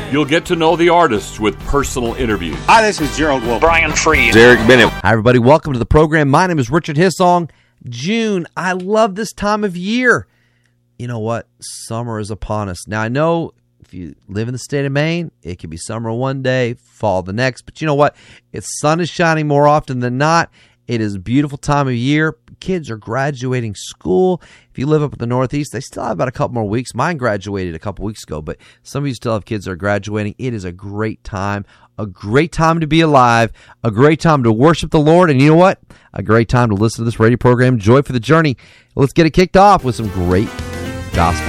You'll get to know the artists with personal interviews. Hi, this is Gerald Wolf. Brian Freed. Derek Bennett. Hi, everybody. Welcome to the program. My name is Richard Hissong. June. I love this time of year. You know what? Summer is upon us. Now, I know if you live in the state of Maine, it could be summer one day, fall the next. But you know what? The sun is shining more often than not. It is a beautiful time of year. Kids are graduating school. If you live up in the Northeast, they still have about a couple more weeks. Mine graduated a couple weeks ago, but some of you still have kids that are graduating. It is a great time to be alive, a great time to worship the Lord, and you know what? A great time to listen to this radio program, Joy for the Journey. Let's get it kicked off with some great gospel